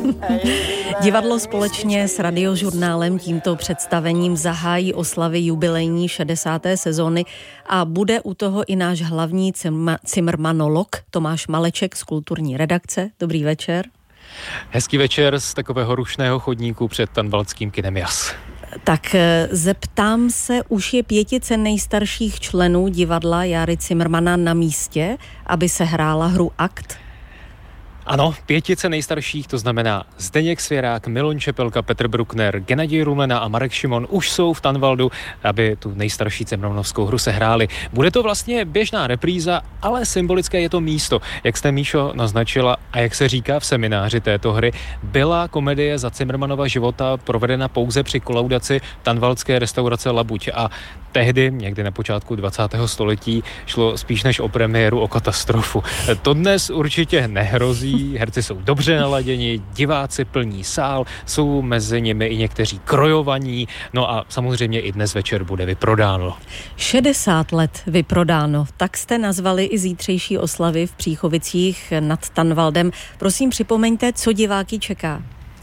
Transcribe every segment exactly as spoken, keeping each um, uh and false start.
Divadlo společně s Radiožurnálem tímto představením zahájí oslavy jubilejní šedesáté sezóny a bude u toho i náš hlavní cimrmanolog Tomáš Maleček z kulturní redakce. Dobrý večer. Hezký večer z takového rušného chodníku před Tanvaldským kinem Jas. Tak zeptám se, už je pětice nejstarších členů divadla Járy Cimrmana na místě, aby se hrála hru Akt? Ano, pětice nejstarších, to znamená Zdeněk Svěrák, Milan Čepelka, Petr Bruckner, Gennadij Rumena a Marek Šimon už jsou v Tanvaldu, aby tu nejstarší cimrmanovskou hru se hráli. Bude to vlastně běžná repríza, ale symbolické je to místo. Jak jste, Míšo, naznačila a jak se říká v semináři této hry, byla komedie za Cimrmanova života provedena pouze při kolaudaci tanvaldské restaurace Labuť a tehdy, někdy na počátku dvacátého století, šlo spíš než o premiéru o katastrofu. To dnes určitě nehrozí. Herci jsou dobře naladěni, diváci plní sál, jsou mezi nimi i někteří krojovaní, no a samozřejmě i dnes večer bude vyprodáno. šedesát let vyprodáno, tak jste nazvali i zítřejší oslavy v Příchovicích nad Tanvaldem. Prosím, připomeňte, co diváky čeká.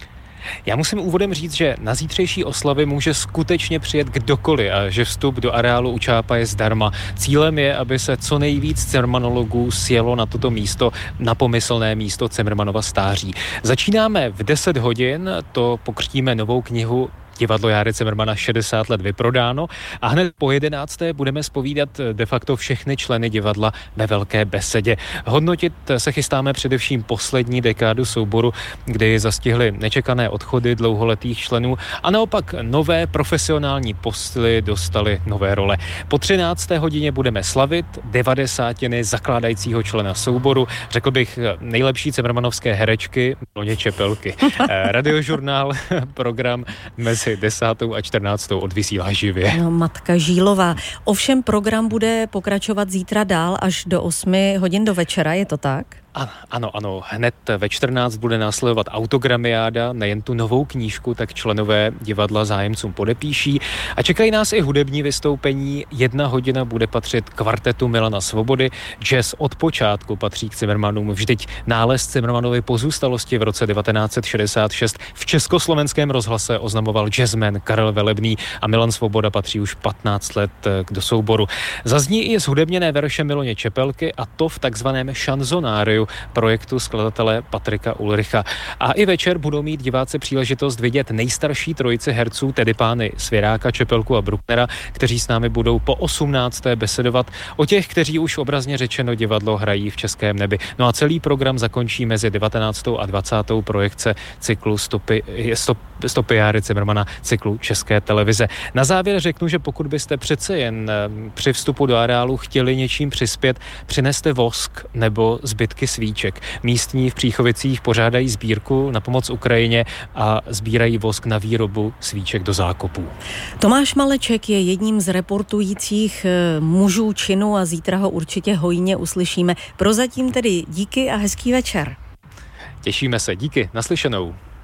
Já musím úvodem říct, že na zítřejší oslavy může skutečně přijet kdokoliv a že vstup do areálu u Čápa je zdarma. Cílem je, aby se co nejvíc cimrmanologů sjelo na toto místo, na pomyslné místo Cimrmanova stáří. Začínáme v deset hodin, to pokřtíme novou knihu Divadlo Járy Cimrmana šedesát let vyprodáno a hned po jedenácté budeme zpovídat de facto všechny členy divadla ve velké besedě. Hodnotit se chystáme především poslední dekádu souboru, kdy zastihly nečekané odchody dlouholetých členů a naopak nové profesionální postily dostaly nové role. Po třinácté hodině budeme slavit devadesátiny zakládajícího člena souboru, řekl bych nejlepší cimrmanovské herečky Miloně Čepelky. Radiožurnál, program mezi desátou a čtrnáctou odvysílá živě. No, matka Žílová. Ovšem program bude pokračovat zítra dál až do osmi hodin do večera, je to tak? Ano, ano, hned ve čtrnáct bude následovat autogramiáda, nejen tu novou knížku, tak členové divadla zájemcům podepíší a čekají nás i hudební vystoupení. Jedna hodina bude patřit kvartetu Milana Svobody, jazz od počátku patří k Cimrmanům, vždyť nález Cimrmanovy pozůstalosti v roce devatenáct set šedesát šest v Československém rozhlase oznamoval jazzman Karel Velebný a Milan Svoboda patří už patnáct let do souboru. Zazní i zhudebněné verše Miloně Čepelky a to v takzvaném šanzonáriu projektu skladatele Patrika Ulricha. A i večer budou mít diváci příležitost vidět nejstarší trojici herců, tedy pány Svěráka, Čepelku a Brucknera, kteří s námi budou po osmnácté besedovat o těch, kteří už obrazně řečeno divadlo hrají v českém nebi. No a celý program zakončí mezi devatenáctou a dvacátou projekce cyklu Stopy, stop, Stopy Járy Cimrmana, cyklu České televize. Na závěr řeknu, že pokud byste přece jen při vstupu do areálu chtěli něčím přispět, přineste vosk nebo zbytky svíček. Místní v Příchovicích pořádají sbírku na pomoc Ukrajině a sbírají vosk na výrobu svíček do zákopů. Tomáš Maleček je jedním z reportujících mužů činu a zítra ho určitě hojně uslyšíme. Prozatím tedy díky a hezký večer. Těšíme se, díky, naslyšenou.